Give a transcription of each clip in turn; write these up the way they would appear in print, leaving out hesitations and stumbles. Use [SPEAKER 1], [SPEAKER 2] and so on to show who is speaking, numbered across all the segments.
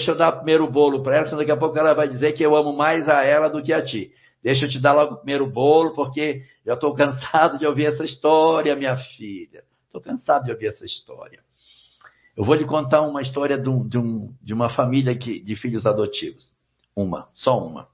[SPEAKER 1] deixa eu dar primeiro o bolo para ela, senão daqui a pouco ela vai dizer que eu amo mais a ela do que a ti. Deixa eu te dar logo o primeiro bolo, porque já estou cansado de ouvir essa história, minha filha. Estou cansado de ouvir essa história. Eu vou lhe contar uma história de uma família de filhos adotivos. Só uma.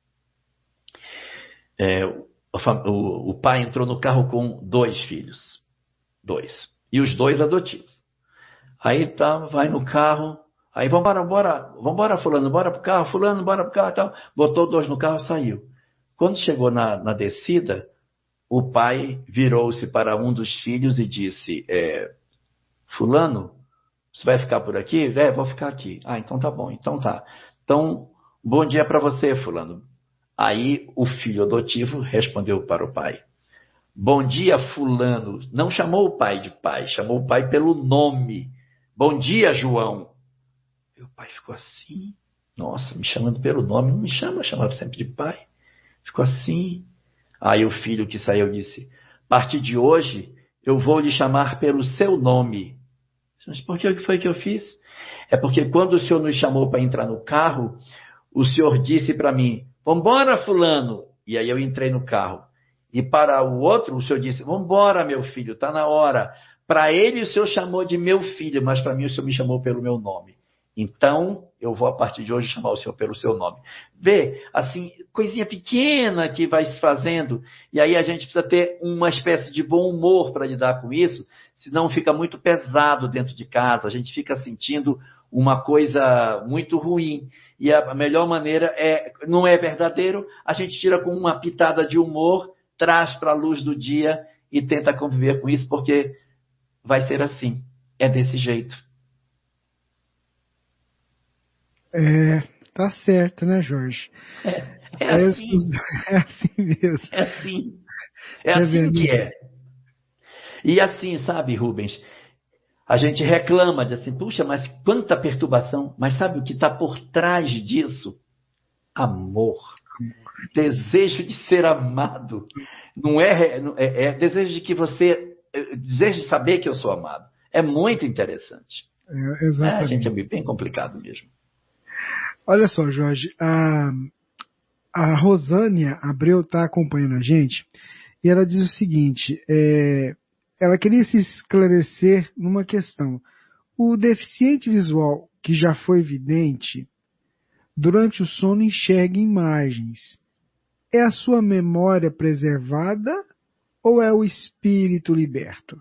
[SPEAKER 1] O pai entrou no carro com 2 filhos. 2. E os 2 adotivos. Aí vai no carro. Aí vambora, fulano, bora pro carro, fulano, bora pro carro e tal. Botou 2 no carro e saiu. Quando chegou na descida, o pai virou-se para um dos filhos e disse, fulano, você vai ficar por aqui? Vou ficar aqui. Ah, então tá bom, então tá. Então, bom dia para você, fulano. Aí o filho adotivo respondeu para o pai, bom dia, fulano. Não chamou o pai de pai, chamou o pai pelo nome. Bom dia, João. E o pai ficou assim, nossa, me chamando pelo nome, não me chamava sempre de pai. Ficou assim. Aí o filho que saiu disse, a partir de hoje eu vou lhe chamar pelo seu nome. Mas por que foi que eu fiz? É porque quando o senhor nos chamou para entrar no carro, o senhor disse para mim, vambora, fulano. E aí eu entrei no carro. E para o outro, o senhor disse, vambora, meu filho, está na hora. Para ele, o senhor chamou de meu filho, mas para mim, o senhor me chamou pelo meu nome. Então, eu vou, a partir de hoje, chamar o senhor pelo seu nome. Vê, assim, coisinha pequena que vai se fazendo, e aí a gente precisa ter uma espécie de bom humor para lidar com isso, senão fica muito pesado dentro de casa, a gente fica sentindo uma coisa muito ruim. E a melhor maneira não é verdadeiro, a gente tira com uma pitada de humor, traz para a luz do dia e tenta conviver com isso, porque vai ser assim, é desse jeito.
[SPEAKER 2] Tá certo, né, Jorge?
[SPEAKER 1] É assim.
[SPEAKER 2] É assim mesmo.
[SPEAKER 1] É assim. É assim que é. E assim, sabe, Rubens, a gente reclama de assim, puxa, mas quanta perturbação. Mas sabe o que está por trás disso? Amor. Desejo de ser amado. Não é desejo de que você... Desejo de saber que eu sou amado. É muito interessante.
[SPEAKER 2] Exatamente.
[SPEAKER 1] Gente, é bem complicado mesmo.
[SPEAKER 2] Olha só, Jorge, a Rosânia Abreu está acompanhando a gente e ela diz o seguinte, ela queria se esclarecer numa questão. O deficiente visual que já foi vidente, durante o sono enxerga imagens. É a sua memória preservada ou é o espírito liberto?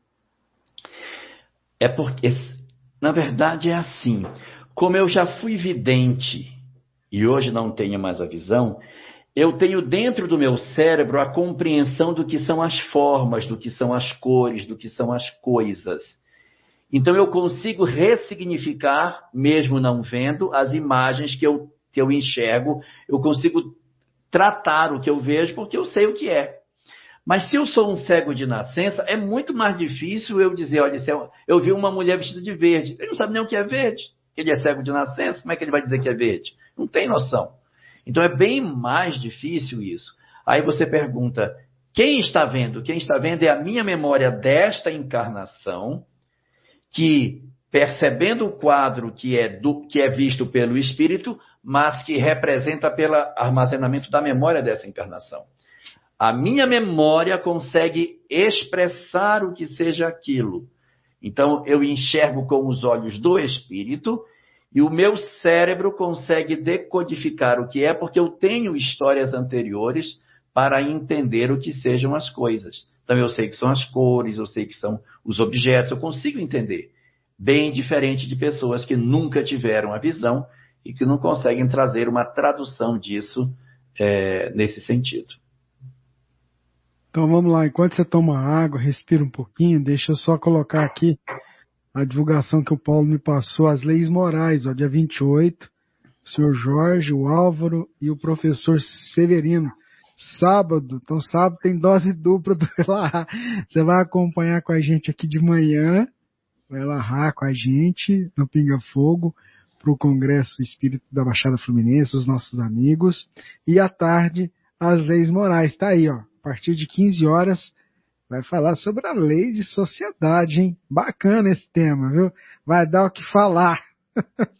[SPEAKER 1] É porque, na verdade, é assim. Como eu já fui vidente e hoje não tenho mais a visão, eu tenho dentro do meu cérebro a compreensão do que são as formas, do que são as cores, do que são as coisas. Então eu consigo ressignificar, mesmo não vendo, as imagens que eu enxergo, eu consigo tratar o que eu vejo porque eu sei o que é. Mas se eu sou um cego de nascença, é muito mais difícil eu dizer, olha, eu vi uma mulher vestida de verde. Ele não sabe nem o que é verde. Ele é cego de nascença, como é que ele vai dizer que é verde? Não tem noção. Então é bem mais difícil isso. Aí você pergunta, quem está vendo? Quem está vendo é a minha memória desta encarnação, que percebendo o quadro que é visto pelo espírito, mas que representa pelo armazenamento da memória dessa encarnação. A minha memória consegue expressar o que seja aquilo. Então, eu enxergo com os olhos do espírito e o meu cérebro consegue decodificar o que é, porque eu tenho histórias anteriores para entender o que sejam as coisas. Então, eu sei que são as cores, eu sei que são os objetos, eu consigo entender. Bem diferente de pessoas que nunca tiveram a visão e que não conseguem trazer uma tradução disso nesse sentido.
[SPEAKER 2] Então vamos lá, enquanto você toma água, respira um pouquinho, deixa eu só colocar aqui a divulgação que o Paulo me passou, as leis morais, dia 28, o senhor Jorge, o Álvaro e o professor Severino. Sábado, então sábado tem dose dupla do Elahá. Você vai acompanhar com a gente aqui de manhã, o Elahá com a gente, no Pinga Fogo, para o Congresso Espírita da Baixada Fluminense, os nossos amigos, e à tarde, as leis morais. Tá aí, a partir de 15 horas, vai falar sobre a lei de sociedade, hein? Bacana esse tema, viu? Vai dar o que falar.